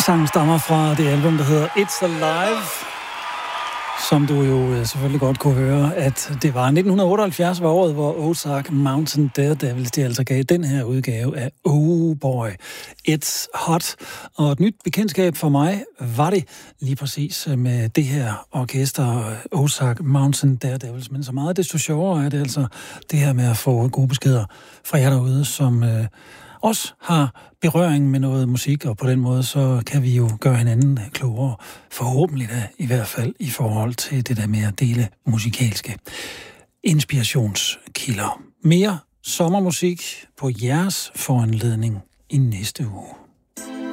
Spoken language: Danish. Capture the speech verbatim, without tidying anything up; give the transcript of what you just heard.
Sangen stammer fra det album, der hedder It's Alive, som du jo selvfølgelig godt kunne høre, at det var nitten otteoghalvfjerds var året, hvor Ozark Mountain Daredevils, de altså gav den her udgave af Oh Boy, It's Hot. Og et nyt bekendtskab for mig var det lige præcis med det her orkester, Ozark Mountain Daredevils. Men så meget desto sjovere er det altså det her med at få gode beskeder fra jer derude, som øh, også har berøring med noget musik, og på den måde så kan vi jo gøre hinanden klogere, forhåbentlig da, i hvert fald i forhold til det der med at dele musikalske inspirationskilder. Mere sommermusik på jeres foranledning i næste uge.